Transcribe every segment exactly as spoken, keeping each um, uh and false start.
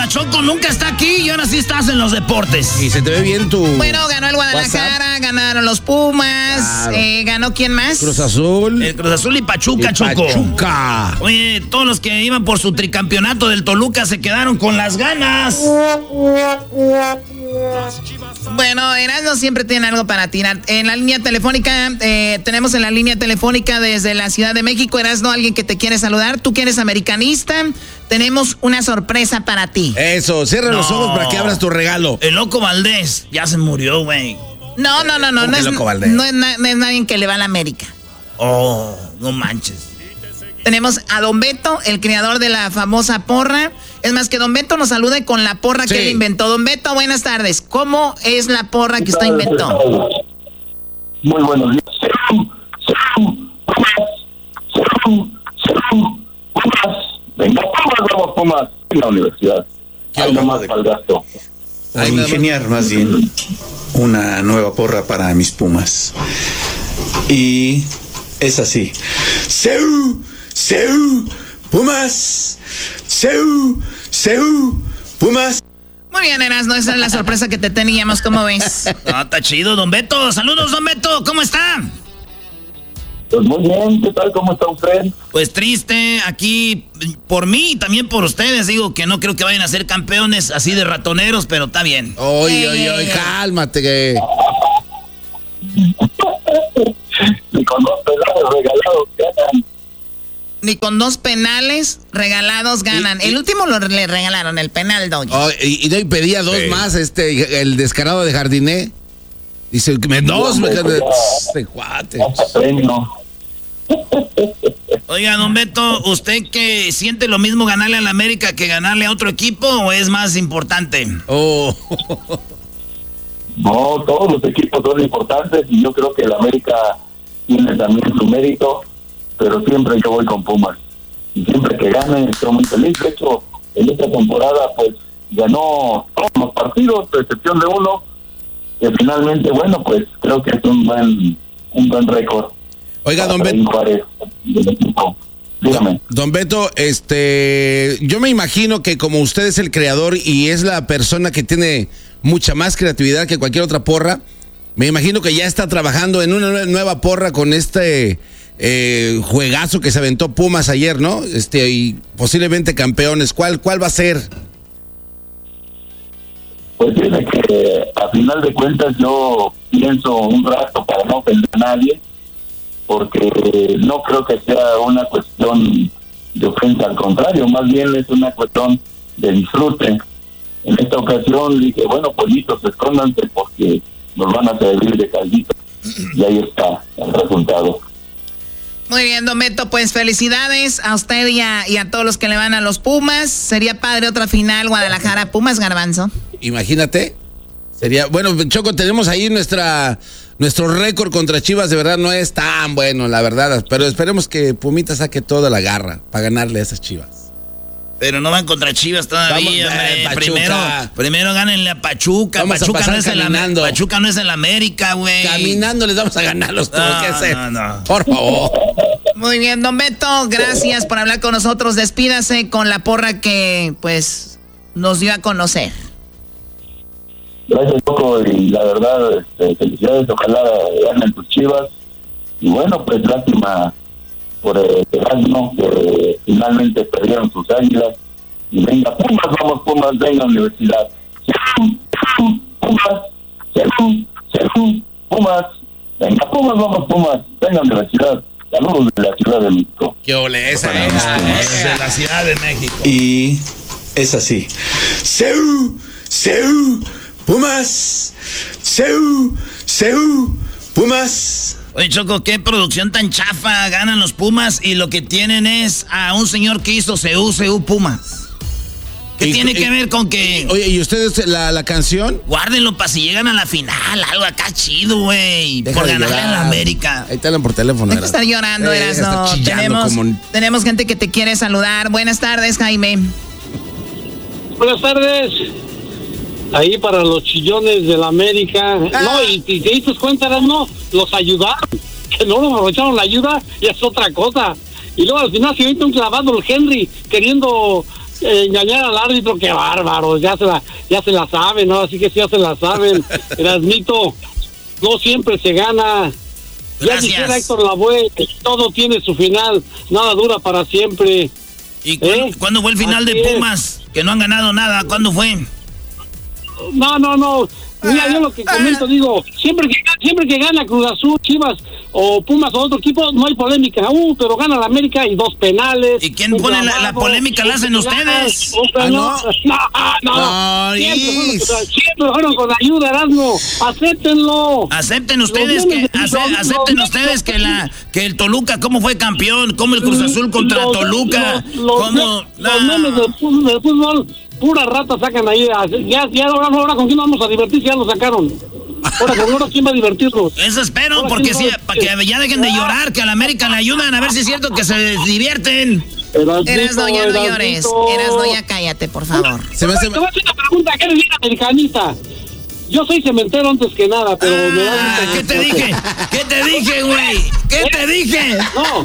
Choco nunca está aquí y ahora sí estás en los deportes. Y se te ve bien tu... Bueno, ganó el Guadalajara, WhatsApp. Ganaron los Pumas, claro. eh, ¿ganó quién más? Cruz Azul. El Cruz Azul y Pachuca, y Choco. Pachuca. Oye, todos los que iban por su tricampeonato del Toluca se quedaron con las ganas. Bueno, Erasmo siempre tiene algo para tirar. En la línea telefónica, eh, tenemos en la línea telefónica desde la Ciudad de México, Erasmo, alguien que te quiere saludar. Tú que eres americanista, tenemos una sorpresa para ti. Eso, cierra no. los ojos para que abras tu regalo. El Loco Valdés ya se murió, güey. No, no, no, no, no es, no, es na, no es nadie que le va a la América. Oh, no manches. Tenemos a Don Beto, el creador de la famosa porra. Es más, que Don Beto nos salude con la porra sí. que él inventó. Don Beto, buenas tardes. ¿Cómo es la porra que usted inventó? Muy buenos días. Venga, vamos, Pumas, en la universidad. Algo más para el gasto. A ingeniar más bien una nueva porra para mis Pumas. Y es así. ¡Seu! ¡Seu! ¡Pumas! ¡Seu! ¡Seu! ¡Pumas! Muy bien, Erasmo, esa es la sorpresa que te teníamos, ¿cómo ves? No, está chido, Don Beto. Saludos, Don Beto, ¿cómo está? Pues muy bien, ¿qué tal? ¿Cómo está usted? Pues triste, aquí por mí y también por ustedes. Digo que no creo que vayan a ser campeones así de ratoneros, pero está bien. Oye, oye, oye, cálmate que... Ni con dos penales regalados ganan. Ni con dos penales regalados ganan. Y, y, el último lo le regalaron, el penal, Doggy. Oh, y, y pedía dos sí. más, este, el descarado de Jardiné. Dice, me dos, me de cuate. Oiga, Don Beto, ¿usted que siente lo mismo ganarle a la América que ganarle a otro equipo o es más importante? Oh. No, todos los equipos son importantes y yo creo que el América tiene también su mérito, pero siempre yo voy con Pumas. Y siempre que gane estoy muy feliz. De hecho, en esta temporada pues ganó todos los partidos, a excepción de uno, que finalmente, bueno, pues creo que es un buen, un buen récord. Oiga, don Beto. Dígame. Don Beto, este, yo me imagino que como usted es el creador y es la persona que tiene mucha más creatividad que cualquier otra porra, me imagino que ya está trabajando en una nueva porra con este eh, juegazo que se aventó Pumas ayer, ¿no? Este, y posiblemente campeones. ¿Cuál, cuál va a ser? Pues tiene que, a final de cuentas, yo pienso un rato para no ofender a nadie, porque no creo que sea una cuestión de ofensa, al contrario, más bien es una cuestión de disfrute. En esta ocasión dije, bueno, pollitos, escóndanse porque nos van a servir de caldito. Y ahí está el resultado. Muy bien, Don Beto, pues felicidades a usted y a, y a todos los que le van a los Pumas. Sería padre otra final Guadalajara-Pumas, Garbanzo. Imagínate. Sería, bueno, Choco, tenemos ahí nuestra nuestro récord contra Chivas, de verdad no es tan bueno, la verdad, pero esperemos que Pumita saque toda la garra para ganarle a esas Chivas. Pero no van contra Chivas todavía, Vamos, hombre. eh, Primero, primero gánenle a Pachuca. Vamos Pachuca, a pasar no es en la, Pachuca no es en la América, güey. Caminando les vamos a ganar los todos. No, ¿Qué hacer? no, no. Por favor. Muy bien, Don Beto, gracias por hablar con nosotros. Despídase con la porra que, pues, nos dio a conocer. Gracias, Choco, y la verdad, este, felicidades, ojalá ganen tus Chivas. Y bueno, pues lástima por el Erasmo, que finalmente perdieron sus águilas. Y venga, Pumas, vamos, Pumas, venga, universidad. Pumas, Pumas, venga, Pumas, vamos, Pumas, venga, universidad. Saludos de la Ciudad de México. ¡Qué ole! Esa es de la Ciudad de México. Y es así. ¡Seu! ¡Seu! ¡Pumas! ¡Seu! ¡Seu! ¡Pumas! Oye, Choco, qué producción tan chafa. Ganan los Pumas y lo que tienen es a un señor que hizo C U C U Pumas. ¿Qué y, tiene y, que ver con que...? Oye, ¿y ustedes la, la canción? Guárdenlo para si llegan a la final, algo acá chido, güey. Por ganarle a la América. Ahí te hablan por teléfono. Deja de estar llorando, eh, Erasmo. Tenemos, como... tenemos gente que te quiere saludar. Buenas tardes, Jaime. Buenas tardes. Ahí para los chillones de la América. Ah. No, y si te diste cuenta, no, los ayudaron. Que no nos aprovecharon la ayuda y es otra cosa. Y luego al final se mete un clavado el Henry queriendo eh, engañar al árbitro, qué bárbaro, ya se la, ya se la saben, ¿no? Así que sí, ya se la saben. Erasmito, no siempre se gana. Ya dijera Héctor Lavoe, todo tiene su final, nada dura para siempre. ¿Y cuándo, ¿eh? ¿cuándo fue el final Así de Pumas? Es. Que no han ganado nada, ¿cuándo fue? No, no, no. Mira, yo lo que comento, digo, siempre que siempre que gana Cruz Azul, Chivas o Pumas o otro equipo, no hay polémica. Uh, pero gana la América y dos penales. ¿Y quién pone la, la polémica? ¿La hacen ustedes? ¿Ah, no? No, no. no siempre, fueron, siempre fueron con ayuda, Erasmo. Acéptenlo. Acepten ustedes que ace, acepten ustedes que la que el Toluca cómo fue campeón, cómo el Cruz Azul contra los, Toluca, los, los, cómo los memes del fútbol, del fútbol pura rata sacan ahí. Ya, ya ahora, ahora con quién vamos a divertir si ya lo sacaron. Ahora con ahora quién va a divertirnos. Eso espero, ahora porque si, para que ya dejen de llorar, que a la América le ayudan, a ver si es cierto que se divierten. Erasno, ya no llores. Erasno, ya cállate, por favor. Se me hace... Te voy a hacer una pregunta, ¿qué eres bien americanista? Yo soy cementero antes que nada, pero ah, me da... ¿Qué te dije? ¿Qué te dije, güey? ¿Qué te dije? No,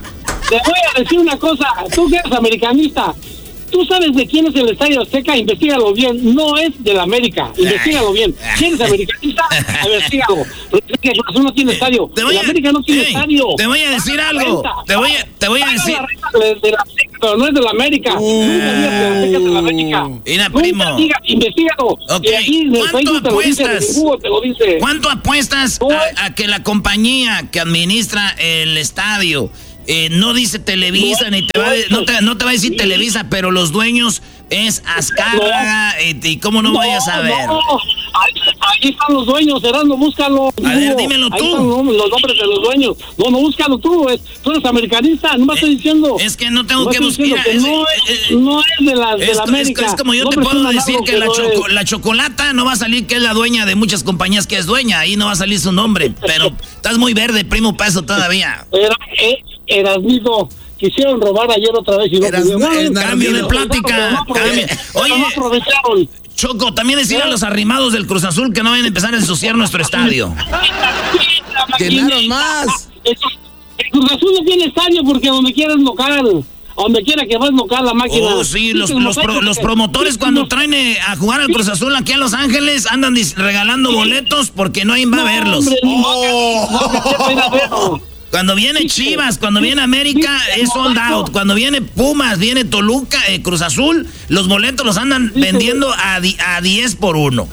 te voy a decir una cosa, tú que eres americanista, tú sabes de quién es el Estadio Azteca, investígalo bien, no es del América, investígalo bien. ¿Quién es americanista? Investígalo. Porque el Azul no tiene estadio, el América no tiene hey, estadio. Te voy a decir algo, te voy a, te voy a decir... De, de la Azteca, pero no es de la América. Uh, Nunca digas que la Azteca es de la América. Mira, primo. Nunca digas, investígalo. Okay. Y aquí en el ¿Cuánto apuestas? Te lo dice, te lo dice. ¿Cuánto apuestas a, a que la compañía que administra el estadio Eh, no dice Televisa, no, ni te va de, no, te, no te va a decir Televisa, pero los dueños es Azcárraga, no, eh, y cómo no, no vayas a ver. No, ahí, ahí están los dueños, Erasmo, búscalo. A ver, dímelo tú. Ahí están los, los nombres de los dueños. No, no, búscalo tú, es, tú eres americanista, no me eh, estoy diciendo. Es que no tengo no que buscar. Que no, es, eh, no es de la, de es, la América. Es, es como yo no te puedo decir que, que la, choco, la Chocolata no va a salir que es la dueña de muchas compañías que es dueña, ahí no va a salir su nombre, pero estás muy verde, primo Peso, todavía. Era, eh, Erasmito, quisieron robar ayer otra vez y no Eras, pudieron. Bueno, cambio de plática. No, no cambio. Oye, no aprovecharon. Choco, también decir a los arrimados del Cruz Azul que no vayan a empezar a ensuciar nuestro estadio. Llenaron más. El Cruz Azul no tiene estadio porque donde quiera es local. Donde quiera que vas local la máquina. Oh, sí, los, los, pro, los promotores cuando traen a jugar al Cruz Azul aquí a Los Ángeles andan regalando boletos porque no hay va a verlos. Hombre, oh. Cuando viene Chivas, cuando viene América, es sold out. Cuando viene Pumas, viene Toluca, eh, Cruz Azul, los boletos los andan vendiendo a, di, a diez por uno.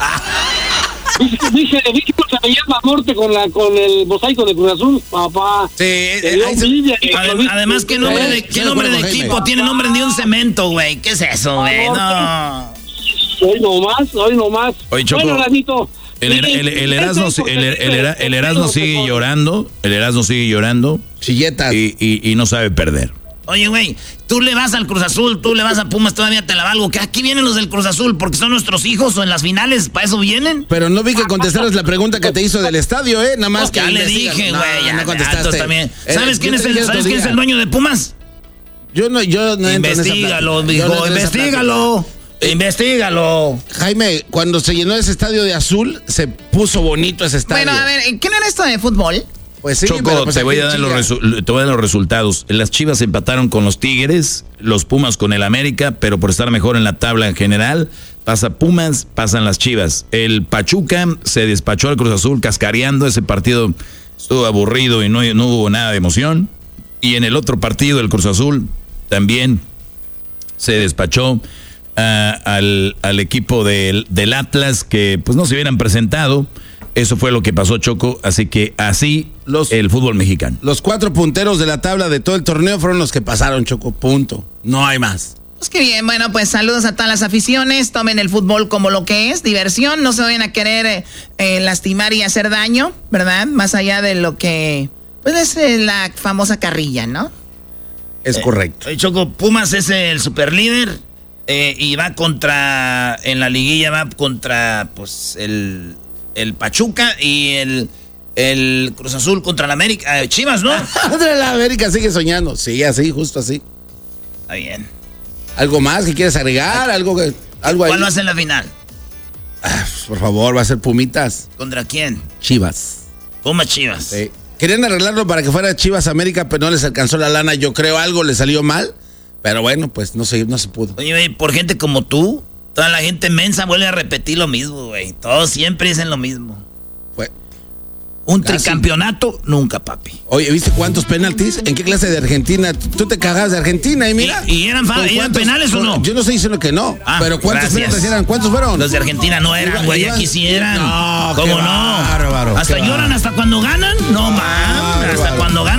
Dice, dice, dice que se veía la norte con, la, con el mosaico de Cruz Azul, papá. Sí, eh, se, además, además, ¿qué nombre de, qué nombre de equipo? Tiene nombre de un cemento, güey. ¿Qué es eso, güey? No. Hoy nomás, hoy nomás. Oye, Choco. Bueno, Ranito. El, el, el, el Erasmo, el, el, el, el Erasmo sigue llorando, el Erasmo sigue llorando. Chilletas. Y, y, y no sabe perder. Oye, güey, tú le vas al Cruz Azul, tú le vas a Pumas, todavía te la valgo. Que aquí vienen los del Cruz Azul porque son nuestros hijos o en las finales, ¿para eso vienen? Pero no vi que contestaras la pregunta que te hizo del estadio, ¿eh? Nada más no, que. Ya le dije, güey, no, ya no contestaste. También. ¿Sabes, eh, quién, es el, ¿sabes quién es el dueño de Pumas? Yo no, yo no Investígalo, mijo, no investígalo. Investígalo. Jaime, cuando se llenó ese estadio de azul, se puso bonito ese estadio. Bueno, a ver, ¿qué no era esto de fútbol? Pues sí, Choco, pero pues te, voy a dar los resu- te voy a dar los resultados. Las Chivas empataron con los Tigres, los Pumas con el América, pero por estar mejor en la tabla en general, pasa Pumas, pasan las Chivas. El Pachuca se despachó al Cruz Azul cascareando, ese partido estuvo aburrido y no, no hubo nada de emoción. Y en el otro partido, el Cruz Azul también se despachó uh, al, al equipo del, del Atlas, que pues no se hubieran presentado. Eso fue lo que pasó, Choco, así que así los, el fútbol mexicano. Los cuatro punteros de la tabla de todo el torneo fueron los que pasaron, Choco, punto. No hay más. Pues qué bien, bueno, pues saludos a todas las aficiones, tomen el fútbol como lo que es, diversión, no se vayan a querer eh, eh, lastimar y hacer daño, ¿verdad? Más allá de lo que, pues es eh, la famosa carrilla, ¿no? Es eh, correcto. Choco, Pumas es el superlíder eh, y va contra, en la liguilla va contra, pues, el... el Pachuca y el, el Cruz Azul contra la América. Eh, Chivas, ¿no? Contra la América sigue soñando. Sí, así, justo así. Está bien. ¿Algo más que quieres agregar? ¿Algo que, algo ¿Cuál ahí? va a ser la final? Ah, por favor, va a ser Pumitas. ¿Contra quién? Chivas. Pumas Chivas. Sí. Querían arreglarlo para que fuera Chivas América, pero no les alcanzó la lana. Yo creo algo le salió mal. Pero bueno, pues no se, no se pudo. Oye, güey, por gente como tú, toda la gente mensa vuelve a repetir lo mismo, güey. Todos siempre dicen lo mismo. Fue. Un Casi. tricampeonato, nunca, papi. Oye, ¿viste cuántos penaltis? ¿En qué clase de Argentina? Tú te cagas de Argentina y mira. ¿Y, y eran, eran penales o no? Yo no estoy diciendo que no. Ah, pero ¿cuántos gracias. penaltis eran? ¿Cuántos fueron? Los de Argentina no eran, güey, ya quisieran. No, ¿cómo no? Bárbaro, hasta lloran hasta cuando ganan. No, man. Hasta cuando ganan.